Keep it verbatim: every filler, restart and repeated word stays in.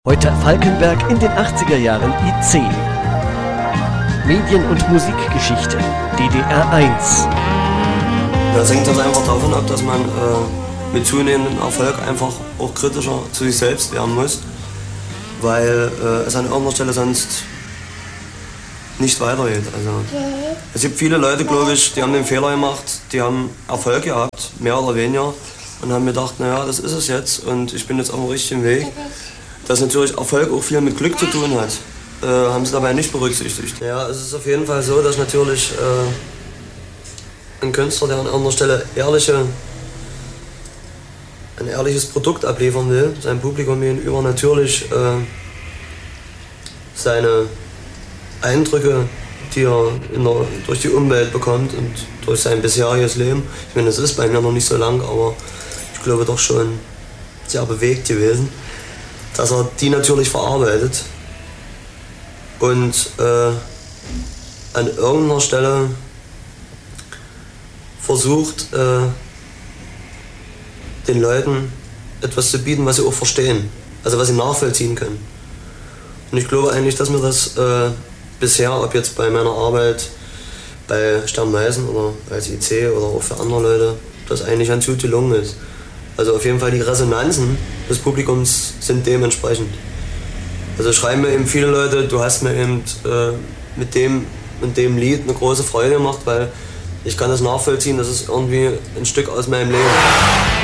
Heute Falkenberg in den achtziger Jahren I C. Medien- und Musikgeschichte D D R eins. Das hängt dann einfach davon ab, dass man äh, mit zunehmendem Erfolg einfach auch kritischer zu sich selbst werden muss, weil äh, es an irgendeiner Stelle sonst nicht weitergeht. Also, es gibt viele Leute, glaube ich, die haben den Fehler gemacht, die haben Erfolg gehabt, mehr oder weniger, und haben gedacht, naja, das ist es jetzt und ich bin jetzt auf dem richtigen Weg. Dass natürlich Erfolg auch viel mit Glück zu tun hat, äh, haben sie dabei nicht berücksichtigt. Ja, es ist auf jeden Fall so, dass natürlich äh, ein Künstler, der an anderer Stelle ehrliche, ein ehrliches Produkt abliefern will, seinem Publikum gegenüber natürlich äh, seine Eindrücke, die er in der, durch die Umwelt bekommt und durch sein bisheriges Leben, ich meine, das ist bei mir noch nicht so lang, aber ich glaube doch schon sehr bewegt gewesen, dass er die natürlich verarbeitet und äh, an irgendeiner Stelle versucht, äh, den Leuten etwas zu bieten, was sie auch verstehen, also was sie nachvollziehen können. Und ich glaube eigentlich, dass mir das äh, bisher, ob jetzt bei meiner Arbeit bei Stern-Meißen oder als I C oder auch für andere Leute, das eigentlich ganz gut gelungen ist. Also auf jeden Fall die Resonanzen des Publikums sind dementsprechend. Also schreiben mir eben viele Leute, du hast mir eben äh, mit dem und dem Lied eine große Freude gemacht, weil ich kann das nachvollziehen, das ist irgendwie ein Stück aus meinem Leben.